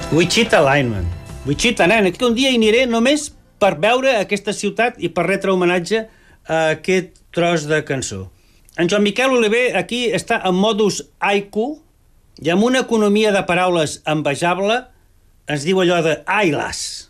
Wichita Lineman. Wichita, nen, que un dia hi aniré només per veure aquesta ciutat i per retre homenatge a aquest tros de cançó. En Joan Miquel Oliver aquí està en modus haiku i amb una economia de paraules envejable ens diu allò de ai las.